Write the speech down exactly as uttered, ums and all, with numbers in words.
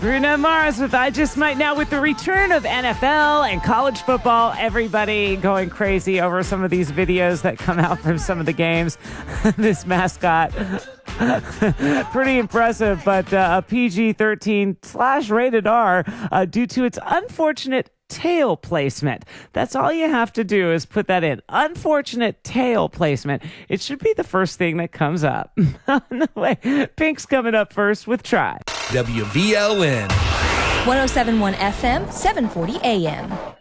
Bruno Mars with I Just Might. Now, with the return of N F L and college football, everybody going crazy over some of these videos that come out from some of the games. This mascot, pretty impressive, but uh, a P G thirteen slash rated R uh, due to its unfortunate tail placement. That's all you have to do is put that in. Unfortunate tail placement. It should be the first thing that comes up. On the way, Pink's coming up first with Try. W V L N one oh seven point one F M, seven forty A M.